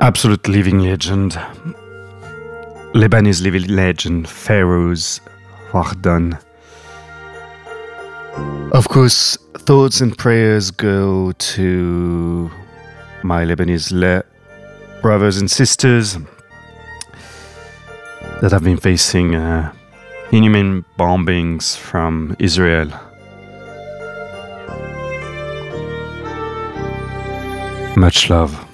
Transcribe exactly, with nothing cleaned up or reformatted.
Absolute living legend. Lebanese living legend, Pharaohs Wardon. Of course, thoughts and prayers go to my Lebanese le- brothers and sisters that have been facing uh, inhuman bombings from Israel. Much love.